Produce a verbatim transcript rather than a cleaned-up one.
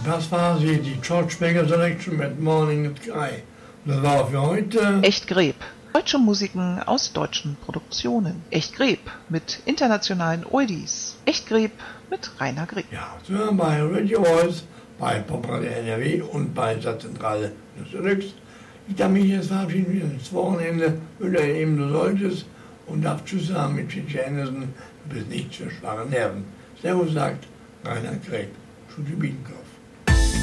Das war sie, die George Baker Selection mit Morning at Sky. Das war für heute Echt Greb. Deutsche Musiken aus deutschen Produktionen. Echt Greb mit internationalen Oldies. Echt Greb mit Rainer Greb. Ja, zu hören bei Radio Voice, bei Popradio N R W und bei der Zentrale des Deluxe. Ich darf mich jetzt verabschieden ins Wochenende, oder eben du solltest, und darf Tschüss sagen mit Gigi Anderson, du bist nicht für schwache Nerven. Servus sagt Rainer Greb. Schutti Biedenkopf.